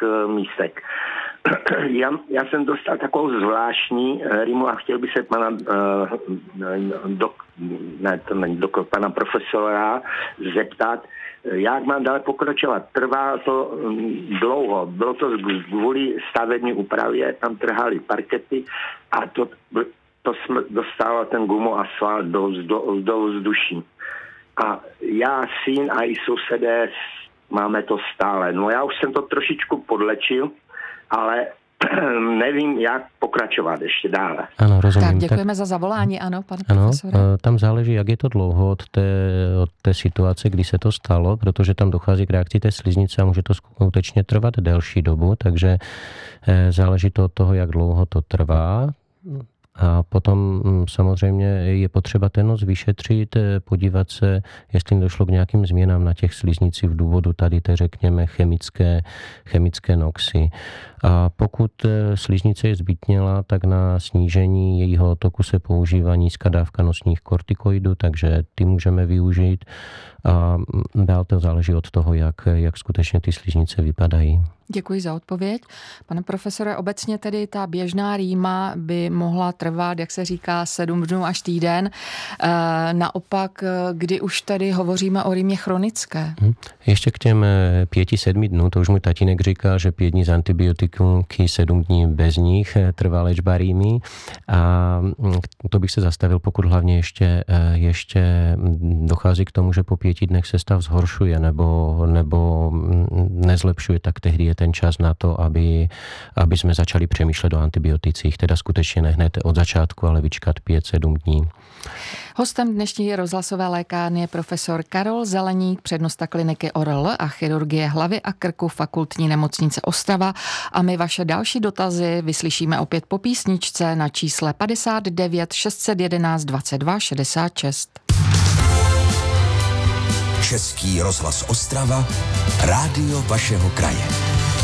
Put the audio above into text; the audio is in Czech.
místech. Já jsem dostal takovou zvláštní rýmu a chtěl bych se pana profesora zeptat, jak mám dále pokračovat. Trvá to dlouho. Bylo to kvůli stavební úpravě, tam trhali parkety a to dostával ten gumoasfalt do vzduší. A já, syn a i sousedé máme to stále. No já už jsem to trošičku podlečil, ale nevím, jak pokračovat ještě dále. Ano, rozumím. Tak děkujeme za zavolání, ano, pane profesore. Tam záleží, jak je to dlouho od té situace, kdy se to stalo, protože tam dochází k reakci té sliznice a může to skutečně trvat delší dobu, takže záleží to od toho, jak dlouho to trvá. A potom samozřejmě je potřeba ten nos vyšetřit, podívat se, jestli došlo k nějakým změnám na těch sliznicích v důvodu tady té, řekněme, chemické noxy. A pokud sliznice je zbytnělá, tak na snížení jejího toku se používá nízká dávka nosních kortikoidů, takže ty můžeme využít. A dál to záleží od toho, jak skutečně ty sliznice vypadají. Děkuji za odpověď. Pane profesore, obecně tedy ta běžná rýma by mohla trvat, jak se říká, 7 dnů až týden. Naopak, kdy už tady hovoříme o rýmě chronické? Ještě k těm 5-7 dnů, to už můj tatínek říká, že 5 dní z antibiotiky, 7 dní bez nich trvá léčba rýmy. A to bych se zastavil, pokud hlavně ještě dochází k tomu, že po 5 dnech se stav zhoršuje nebo nezlepšuje, tak tehdy je ten čas na to, aby jsme začali přemýšlet o antibioticích, teda skutečně ne hned od začátku, ale vyčkat 5-7 dní. Hostem dnešní rozhlasové lékárny je profesor Karol Zeleník, přednosta kliniky ORL a chirurgie hlavy a krku Fakultní nemocnice Ostrava. A my vaše další dotazy vyslyšíme opět po písničce na čísle 59 611 22 66. Český rozhlas Ostrava, rádio vašeho kraje.